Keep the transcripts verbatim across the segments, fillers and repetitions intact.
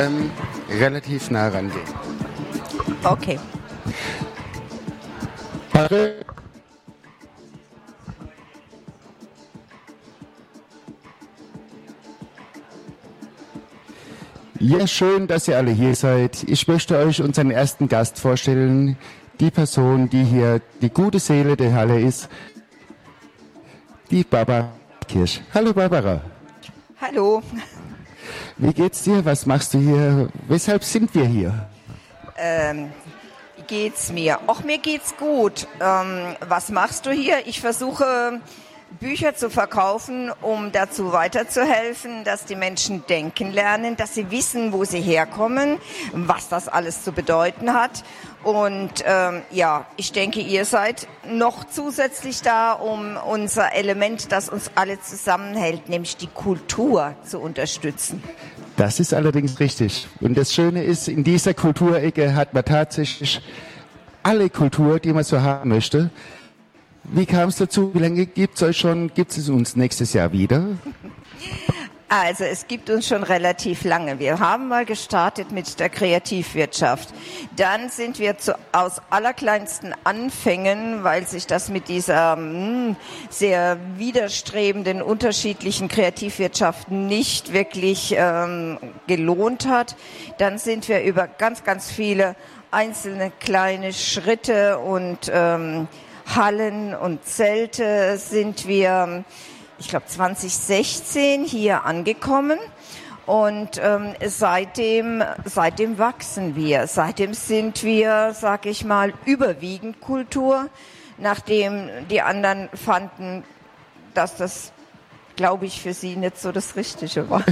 ähm, relativ nah rangehen. Okay. Warte. Ja, schön, dass ihr alle hier seid. Ich möchte euch unseren ersten Gast vorstellen. Die Person, die hier die gute Seele der Halle ist. Die Barbara Kirsch. Hallo Barbara. Hallo. Wie geht's dir? Was machst du hier? Weshalb sind wir hier? Ähm, wie geht's mir? Och, mir geht's gut. Ähm, was machst du hier? Ich versuche Bücher zu verkaufen, um dazu weiterzuhelfen, dass die Menschen denken lernen, dass sie wissen, wo sie herkommen, was das alles zu bedeuten hat. Und ähm, ja, ich denke, ihr seid noch zusätzlich da, um unser Element, das uns alle zusammenhält, nämlich die Kultur, zu unterstützen. Das ist allerdings richtig. Und das Schöne ist, in dieser Kulturecke hat man tatsächlich alle Kultur, die man so haben möchte. Wie kam es dazu? Wie lange gibt es euch schon? Gibt es uns nächstes Jahr wieder? Also es gibt uns schon relativ lange. Wir haben mal gestartet mit der Kreativwirtschaft. Dann sind wir zu, aus allerkleinsten Anfängen, weil sich das mit dieser mh, sehr widerstrebenden, unterschiedlichen Kreativwirtschaft nicht wirklich ähm, gelohnt hat. Dann sind wir über ganz, ganz viele einzelne kleine Schritte und ähm, Hallen und Zelte sind wir, ich glaube zwanzig sechzehn hier angekommen und ähm, seitdem, seitdem wachsen wir. Seitdem sind wir, sag ich mal, überwiegend Kultur, nachdem die anderen fanden, dass das, glaube ich, für sie nicht so das Richtige war.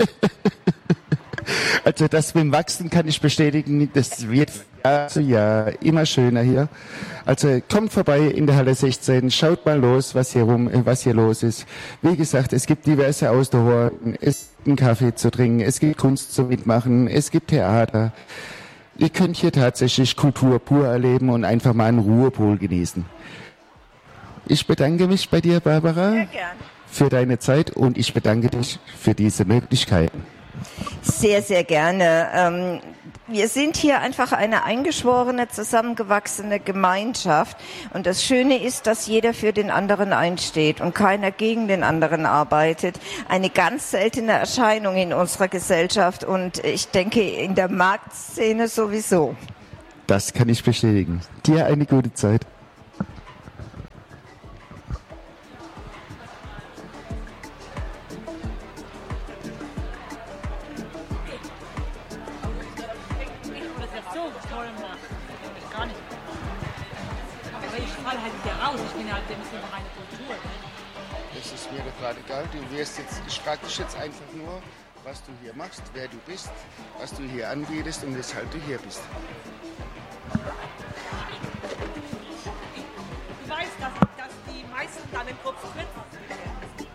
Also das mit dem Wachsen kann ich bestätigen, das wird Jahr zu Jahr immer schöner hier. Also kommt vorbei in der Halle sechzehn, schaut mal los, was hier rum, was hier los ist. Wie gesagt, es gibt diverse Ausdauer, es gibt einen Kaffee zu trinken, es gibt Kunst zu mitmachen, es gibt Theater. Ihr könnt hier tatsächlich Kultur pur erleben und einfach mal einen Ruhepol genießen. Ich bedanke mich bei dir, Barbara, sehr gern, für deine Zeit und ich bedanke dich für diese Möglichkeiten. Sehr, sehr gerne. Ähm, wir sind hier einfach eine eingeschworene, zusammengewachsene Gemeinschaft. Und das Schöne ist, dass jeder für den anderen einsteht und keiner gegen den anderen arbeitet. Eine ganz seltene Erscheinung in unserer Gesellschaft und ich denke in der Marktszene sowieso. Das kann ich bestätigen. Dir eine gute Zeit. Das ist mir gerade egal. Du wirst jetzt, ich frage dich jetzt einfach nur, was du hier machst, wer du bist, was du hier anbietest und weshalb du hier bist. Du weißt, dass, dass die meisten dann im Kopf drin sind.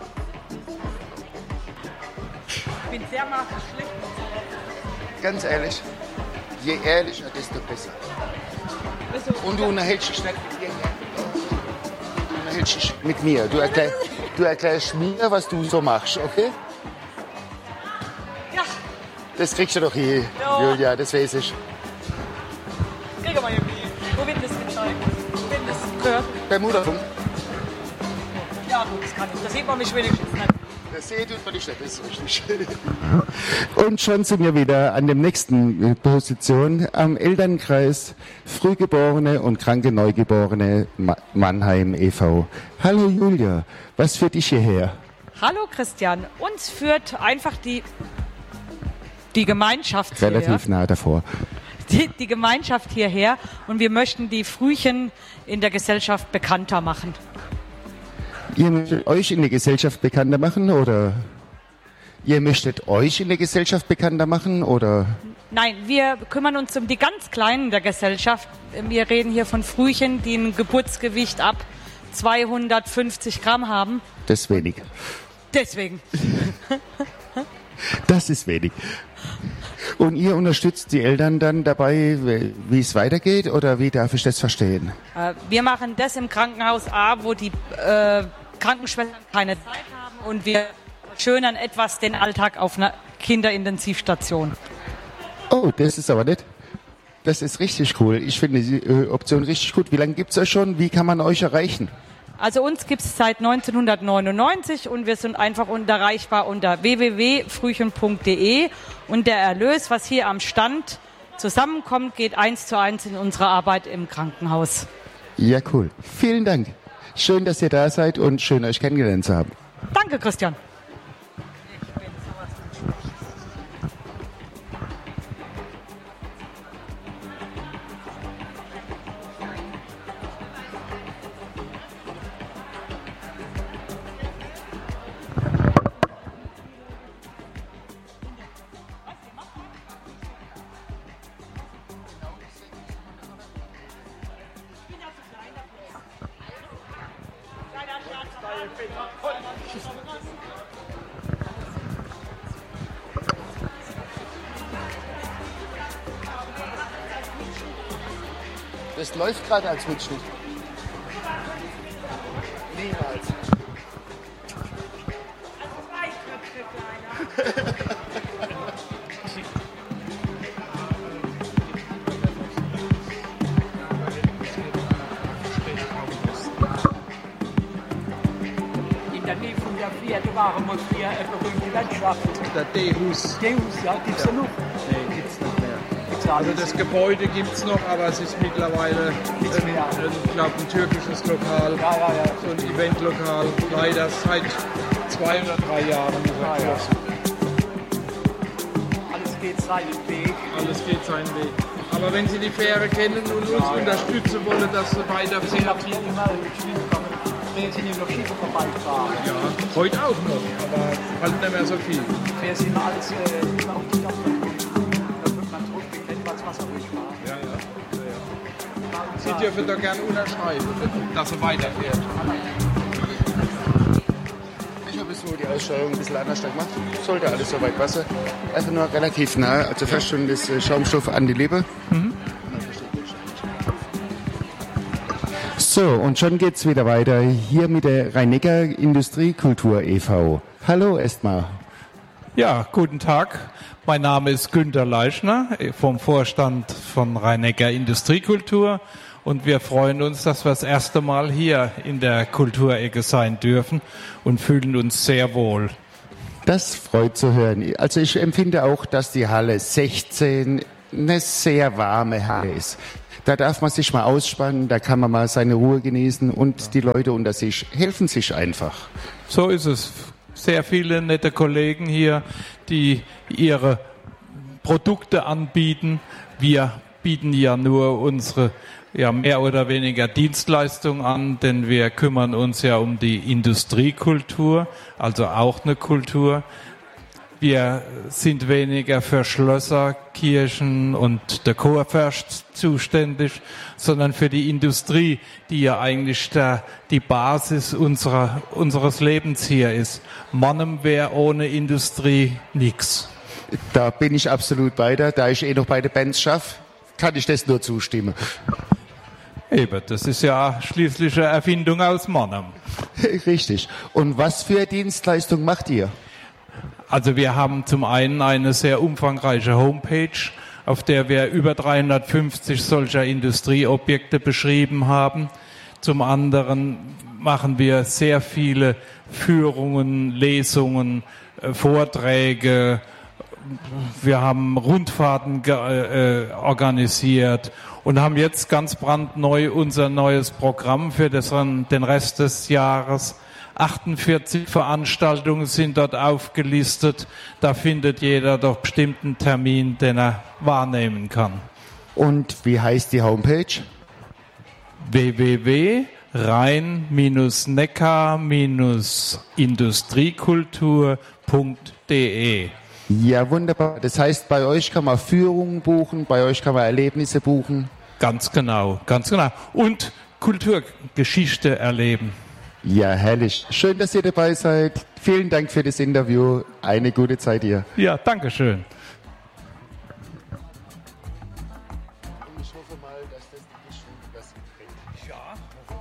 Ich bin sehr mal schlecht. Ganz ehrlich, je ehrlicher, desto besser. Und du unterhältst dich nicht mit dir. Du unterhältst dich mit mir. Du, erklär, du erklärst mir, was du so machst, okay? Ja. Das kriegst du doch hier, Ja. Julia, das weiß ich. Kriege mal irgendwie. Wo wird das gezeigt? Wo wird das gehört? Beim Mutterfunk. Ja, gut, das kann ich. Das sieht man mich wenigstens nicht. Das seht ihr nicht, das ist richtig. Und schon sind wir wieder an der nächsten Position am Elternkreis Frühgeborene und kranke Neugeborene Mannheim e V Hallo Julia, was führt dich hierher? Hallo Christian, uns führt einfach die, die Gemeinschaft hierher. Relativ nah davor. Die, die Gemeinschaft hierher und wir möchten die Frühchen in der Gesellschaft bekannter machen. Ihr möchtet euch in der Gesellschaft bekannter machen oder ihr möchtet euch in der Gesellschaft bekannter machen oder? Nein, wir kümmern uns um die ganz Kleinen der Gesellschaft. Wir reden hier von Frühchen, die ein Geburtsgewicht ab zweihundertfünfzig Gramm haben. Das ist wenig. Deswegen. Das ist wenig. Und ihr unterstützt die Eltern dann dabei, wie es weitergeht oder wie darf ich das verstehen? Äh, wir machen das im Krankenhaus A, wo die äh, Krankenschwestern keine Zeit haben und wir schönern etwas den Alltag auf einer Kinderintensivstation. Oh, das ist aber nett. Das ist richtig cool. Ich finde die äh, Option richtig gut. Wie lange gibt es euch schon? Wie kann man euch erreichen? Also uns gibt es seit neunzehnhundertneunundneunzig und wir sind einfach erreichbar unter w w w punkt frühchen punkt d e und der Erlös, was hier am Stand zusammenkommt, geht eins zu eins in unsere Arbeit im Krankenhaus. Ja, cool. Vielen Dank. Schön, dass ihr da seid und schön, euch kennengelernt zu haben. Danke, Christian. Das läuft gerade als Mitschnitt. Niemals. In der Nähe von der Pferde waren wir früher eine berühmte Landschaft. Der D-Hus. Deus, ja, gibt's ja noch? Nee, gibt's nicht mehr. Gibt's ja Also alles. das Gebäude gibt's noch, aber es ist mittlerweile, Nichts mehr. ein, ich glaube, ein türkisches Lokal, Ja, ja, ja. so ein Eventlokal. Leider seit zwei oder drei Jahren ist er Ja, ja. geschlossen. Alles geht seinen Weg. Alles geht seinen Weg. Aber wenn Sie die Fähre kennen und uns unterstützen wollen, dass Sie weiter Wir sind ab hier immer Schwimmen. Wir sind hier noch Schiffe vorbeigefahren. ja, heute auch noch, aber halt nicht mehr so viel. Wir sind immer alles äh, immer auf die Stadt gekommen. Da wird man zurückgekehrt, weil das Wasser ruhig war. Ja, ja. ja, ja. Sie dürfen doch gerne unterschreiben, dass er weiterfährt. Ich habe so die Aussteuerung ein bisschen anders gemacht. Sollte alles soweit Wasser. Einfach nur relativ nah, also fast schon das äh, Schaumstoff an die Leber. Mhm. So, und schon geht's wieder weiter hier mit der Rhein-Neckar Industriekultur e V Hallo erstmal. Ja, guten Tag. Mein Name ist Günter Leischner vom Vorstand von Rhein-Neckar Industriekultur und wir freuen uns, dass wir das erste Mal hier in der Kulturecke sein dürfen und fühlen uns sehr wohl. Das freut zu hören. Also ich empfinde auch, dass die Halle sechzehn eine sehr warme Halle ist. Da darf man sich mal ausspannen, da kann man mal seine Ruhe genießen und die Leute unter sich helfen sich einfach. So ist es. Sehr viele nette Kollegen hier, die ihre Produkte anbieten. Wir bieten ja nur unsere ja, mehr oder weniger Dienstleistung an, denn wir kümmern uns ja um die Industriekultur, also auch eine Kultur. Wir sind weniger für Schlösser, Kirchen und der Chorfürst zuständig, sondern für die Industrie, die ja eigentlich der, die Basis unserer, unseres Lebens hier ist. Mannem wäre ohne Industrie nix. Da bin ich absolut bei dir. Da ich eh noch bei den Bands schaffe, kann ich das nur zustimmen. Eben, das ist ja schließlich eine Erfindung aus Mannem. Richtig. Und was für Dienstleistung macht ihr? Also wir haben zum einen eine sehr umfangreiche Homepage, auf der wir über dreihundertfünfzig solcher Industrieobjekte beschrieben haben. Zum anderen machen wir sehr viele Führungen, Lesungen, äh, Vorträge. Wir haben Rundfahrten ge- äh, organisiert und haben jetzt ganz brandneu unser neues Programm für das, den Rest des Jahres. achtundvierzig Veranstaltungen sind dort aufgelistet. Da findet jeder doch bestimmten Termin, den er wahrnehmen kann. Und wie heißt die Homepage? w w w punkt rhein neckar industriekultur punkt d e. Ja, wunderbar. Das heißt, bei euch kann man Führungen buchen, bei euch kann man Erlebnisse buchen. Ganz genau, ganz genau. Und Kulturgeschichte erleben. Ja, herrlich. Schön, dass ihr dabei seid. Vielen Dank für das Interview. Eine gute Zeit hier. Ja, danke schön. Ich hoffe mal, dass das nicht was bringt. Ja,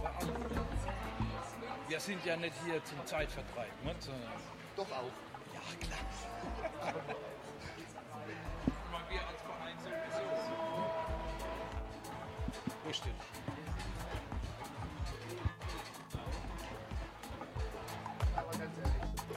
wir sind ja nicht hier zum Zeitvertreib, ne? Doch auch. Ja, klar. Wir als Verein Richtig.